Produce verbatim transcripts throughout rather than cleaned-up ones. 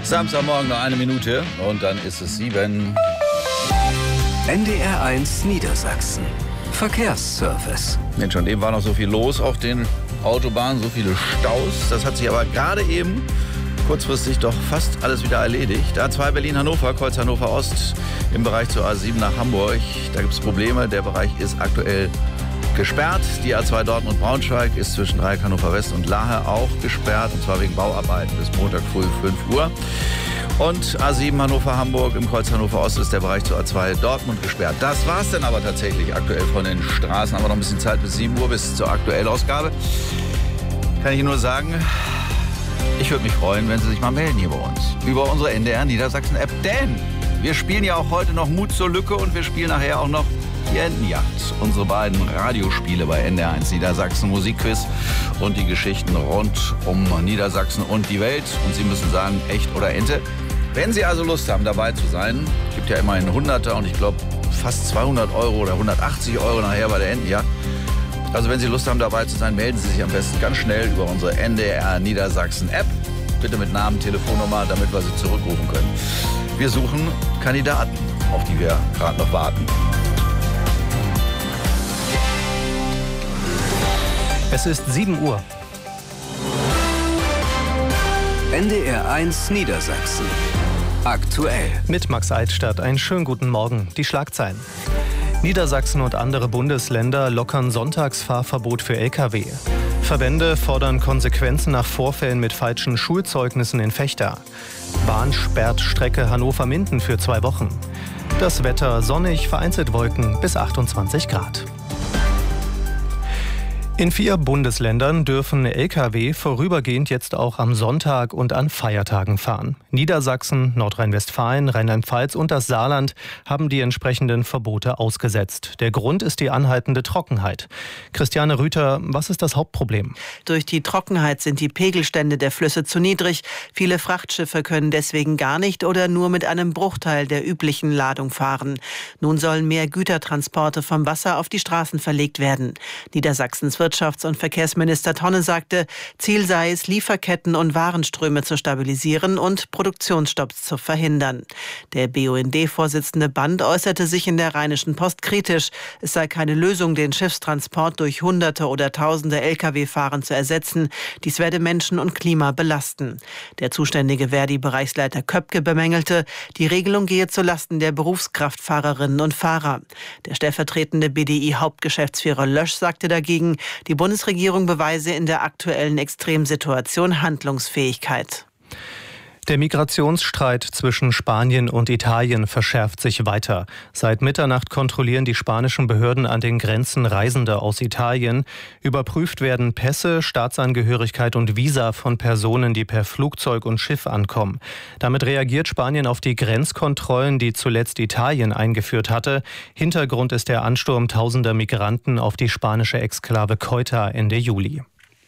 Samstagmorgen noch eine Minute und dann ist es sieben. N D R eins Niedersachsen. Verkehrsservice. Mensch, und eben war noch so viel los auf den Autobahnen, so viele Staus. Das hat sich aber gerade eben kurzfristig doch fast alles wieder erledigt. A zwei Berlin-Hannover, Kreuz Hannover-Ost im Bereich zur A sieben nach Hamburg. Da gibt es Probleme. Der Bereich ist aktuell gesperrt. Die A zwei Dortmund-Braunschweig ist zwischen Dreieck Hannover-West und Lahe auch gesperrt. Und zwar wegen Bauarbeiten bis Montag früh fünf Uhr. Und A sieben Hannover-Hamburg im Kreuz Hannover-Ost ist der Bereich zur A zwei Dortmund gesperrt. Das war es dann aber tatsächlich aktuell von den Straßen. Haben wir noch ein bisschen Zeit bis sieben Uhr, bis zur Aktuellausgabe. Kann ich Ihnen nur sagen, ich würde mich freuen, wenn Sie sich mal melden hier bei uns. Über unsere N D R Niedersachsen-App. Denn wir spielen ja auch heute noch Mut zur Lücke und wir spielen nachher auch noch die Entenjagd. Unsere beiden Radiospiele bei N D R eins Niedersachsen, Musikquiz und die Geschichten rund um Niedersachsen und die Welt. Und Sie müssen sagen, echt oder Ente. Wenn Sie also Lust haben, dabei zu sein, gibt ja immerhin Hunderter und ich glaube fast zweihundert Euro oder hundertachtzig Euro nachher bei der Entenjagd. Also wenn Sie Lust haben, dabei zu sein, melden Sie sich am besten ganz schnell über unsere N D R Niedersachsen App. Bitte mit Namen, Telefonnummer, damit wir Sie zurückrufen können. Wir suchen Kandidaten, auf die wir gerade noch warten. Es ist sieben Uhr. N D R eins Niedersachsen. Aktuell. Mit Max Eitstadt. Einen schönen guten Morgen. Die Schlagzeilen. Niedersachsen und andere Bundesländer lockern Sonntagsfahrverbot für L K W. Verbände fordern Konsequenzen nach Vorfällen mit falschen Schulzeugnissen in Vechta. Bahn sperrt Strecke Hannover-Minden für zwei Wochen. Das Wetter sonnig, vereinzelt Wolken bis achtundzwanzig Grad. In vier Bundesländern dürfen L K W vorübergehend jetzt auch am Sonntag und an Feiertagen fahren. Niedersachsen, Nordrhein-Westfalen, Rheinland-Pfalz und das Saarland haben die entsprechenden Verbote ausgesetzt. Der Grund ist die anhaltende Trockenheit. Christiane Rüther, was ist das Hauptproblem? Durch die Trockenheit sind die Pegelstände der Flüsse zu niedrig. Viele Frachtschiffe können deswegen gar nicht oder nur mit einem Bruchteil der üblichen Ladung fahren. Nun sollen mehr Gütertransporte vom Wasser auf die Straßen verlegt werden. Niedersachsens Wirtschafts- und Verkehrsminister Tonne sagte, Ziel sei es, Lieferketten und Warenströme zu stabilisieren und Produktionsstopps zu verhindern. Der B U N D-Vorsitzende Band äußerte sich in der Rheinischen Post kritisch. Es sei keine Lösung, den Schiffstransport durch Hunderte oder Tausende L K W-Fahrern zu ersetzen. Dies werde Menschen und Klima belasten. Der zuständige Verdi-Bereichsleiter Köpke bemängelte, die Regelung gehe zulasten der Berufskraftfahrerinnen und Fahrer. Der stellvertretende B D I-Hauptgeschäftsführer Lösch sagte dagegen, die Bundesregierung beweise in der aktuellen Extremsituation Handlungsfähigkeit. Der Migrationsstreit zwischen Spanien und Italien verschärft sich weiter. Seit Mitternacht kontrollieren die spanischen Behörden an den Grenzen Reisende aus Italien. Überprüft werden Pässe, Staatsangehörigkeit und Visa von Personen, die per Flugzeug und Schiff ankommen. Damit reagiert Spanien auf die Grenzkontrollen, die zuletzt Italien eingeführt hatte. Hintergrund ist der Ansturm tausender Migranten auf die spanische Exklave Ceuta Ende Juli.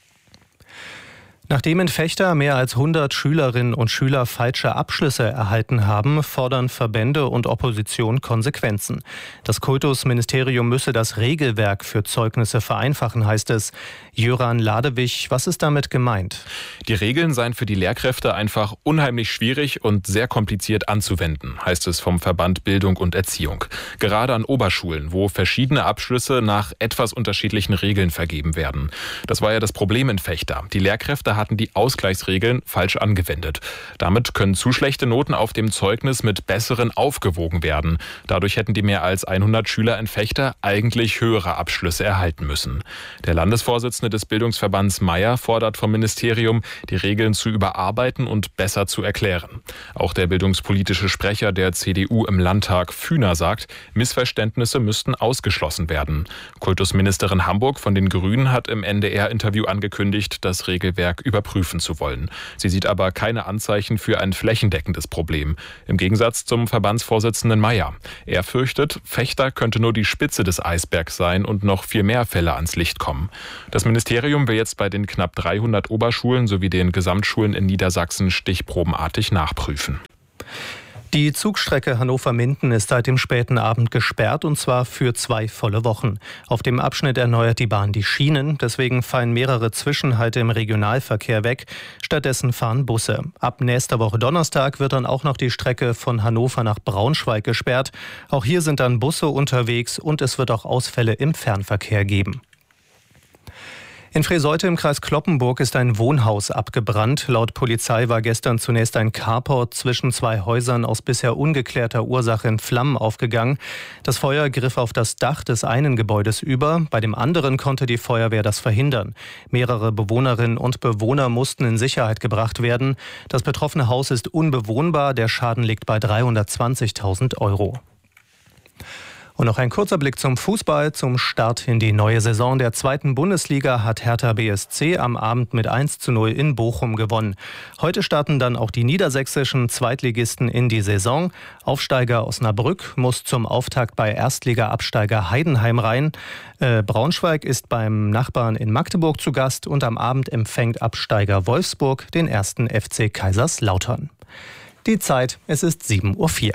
Nachdem in Vechta mehr als hundert Schülerinnen und Schüler falsche Abschlüsse erhalten haben, fordern Verbände und Opposition Konsequenzen. Das Kultusministerium müsse das Regelwerk für Zeugnisse vereinfachen, heißt es. Jöran Ladewig, was ist damit gemeint? Die Regeln seien für die Lehrkräfte einfach unheimlich schwierig und sehr kompliziert anzuwenden, heißt es vom Verband Bildung und Erziehung. Gerade an Oberschulen, wo verschiedene Abschlüsse nach etwas unterschiedlichen Regeln vergeben werden. Das war ja das Problem in Vechta. Die Lehrkräfte hatten die Ausgleichsregeln falsch angewendet. Damit können zu schlechte Noten auf dem Zeugnis mit besseren aufgewogen werden. Dadurch hätten die mehr als hundert Schüler in Vechta eigentlich höhere Abschlüsse erhalten müssen. Der Landesvorsitzende des Bildungsverbands Meier fordert vom Ministerium, die Regeln zu überarbeiten und besser zu erklären. Auch der bildungspolitische Sprecher der C D U im Landtag, Fühner, sagt, Missverständnisse müssten ausgeschlossen werden. Kultusministerin Hamburg von den Grünen hat im N D R-Interview angekündigt, das Regelwerk überprüfen zu wollen. Sie sieht aber keine Anzeichen für ein flächendeckendes Problem. Im Gegensatz zum Verbandsvorsitzenden Meier. Er fürchtet, Vechta könnte nur die Spitze des Eisbergs sein und noch viel mehr Fälle ans Licht kommen. Das Ministerium will jetzt bei den knapp dreihundert Oberschulen sowie den Gesamtschulen in Niedersachsen stichprobenartig nachprüfen. Die Zugstrecke Hannover-Minden ist seit dem späten Abend gesperrt, und zwar für zwei volle Wochen. Auf dem Abschnitt erneuert die Bahn die Schienen, deswegen fallen mehrere Zwischenhalte im Regionalverkehr weg. Stattdessen fahren Busse. Ab nächster Woche Donnerstag wird dann auch noch die Strecke von Hannover nach Braunschweig gesperrt. Auch hier sind dann Busse unterwegs und es wird auch Ausfälle im Fernverkehr geben. In Freseute im Kreis Cloppenburg ist ein Wohnhaus abgebrannt. Laut Polizei war gestern zunächst ein Carport zwischen zwei Häusern aus bisher ungeklärter Ursache in Flammen aufgegangen. Das Feuer griff auf das Dach des einen Gebäudes über. Bei dem anderen konnte die Feuerwehr das verhindern. Mehrere Bewohnerinnen und Bewohner mussten in Sicherheit gebracht werden. Das betroffene Haus ist unbewohnbar. Der Schaden liegt bei dreihundertzwanzigtausend Euro. Und noch ein kurzer Blick zum Fußball. Zum Start in die neue Saison der zweiten Bundesliga hat Hertha B S C am Abend mit eins zu null in Bochum gewonnen. Heute starten dann auch die niedersächsischen Zweitligisten in die Saison. Aufsteiger Osnabrück muss zum Auftakt bei Erstliga-Absteiger Heidenheim rein. Äh, Braunschweig ist beim Nachbarn in Magdeburg zu Gast und am Abend empfängt Absteiger Wolfsburg den ersten F C Kaiserslautern. Die Zeit, es ist sieben Uhr vier.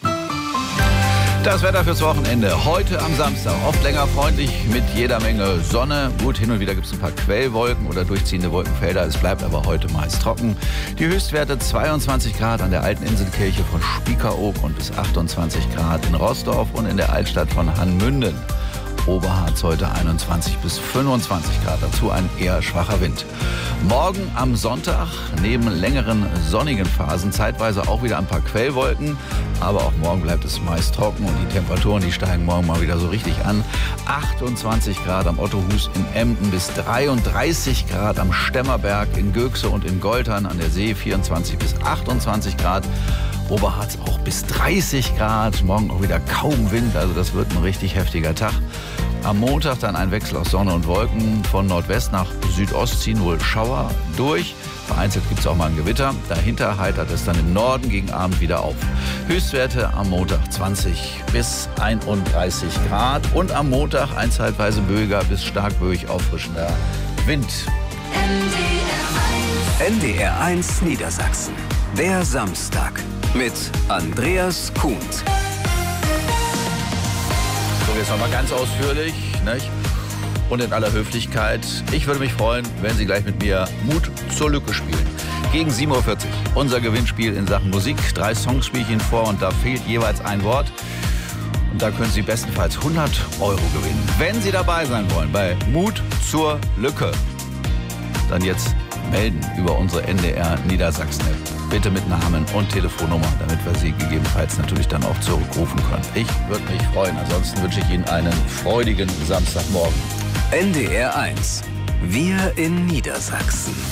Das Wetter fürs Wochenende. Heute am Samstag. Oft länger freundlich mit jeder Menge Sonne. Gut, hin und wieder gibt es ein paar Quellwolken oder durchziehende Wolkenfelder. Es bleibt aber heute meist trocken. Die Höchstwerte zweiundzwanzig Grad an der alten Inselkirche von Spiekeroog und bis achtundzwanzig Grad in Roßdorf und in der Altstadt von Hanmünden. Oberharz heute einundzwanzig bis fünfundzwanzig Grad, dazu ein eher schwacher Wind. Morgen am Sonntag neben längeren sonnigen Phasen zeitweise auch wieder ein paar Quellwolken, aber auch morgen bleibt es meist trocken und die Temperaturen, die steigen morgen mal wieder so richtig an. achtundzwanzig Grad am Ottohus in Emden bis dreiunddreißig Grad am Stemmerberg in Gökse und in Goltern an der See, vierundzwanzig bis achtundzwanzig Grad. Oberharz auch bis dreißig Grad, morgen auch wieder kaum Wind, also das wird ein richtig heftiger Tag. Am Montag dann ein Wechsel aus Sonne und Wolken, von Nordwest nach Südost ziehen wohl Schauer durch. Vereinzelt gibt es auch mal ein Gewitter, dahinter heitert es dann im Norden gegen Abend wieder auf. Höchstwerte am Montag zwanzig bis einunddreißig Grad und am Montag ein zeitweise böiger bis stark böig auffrischender Wind. N D R eins Niedersachsen, der Samstag mit Andreas Kuhnt. So, jetzt nochmal ganz ausführlich, nicht? Und in aller Höflichkeit. Ich würde mich freuen, wenn Sie gleich mit mir Mut zur Lücke spielen. Gegen sieben Uhr vierzig, unser Gewinnspiel in Sachen Musik. Drei Songs spiele ich Ihnen vor und da fehlt jeweils ein Wort. Und da können Sie bestenfalls hundert Euro gewinnen. Wenn Sie dabei sein wollen bei Mut zur Lücke, dann jetzt melden über unsere N D R Niedersachsen-App. Bitte mit Namen und Telefonnummer, damit wir Sie gegebenenfalls natürlich dann auch zurückrufen können. Ich würde mich freuen. Ansonsten wünsche ich Ihnen einen freudigen Samstagmorgen. N D R eins. Wir in Niedersachsen.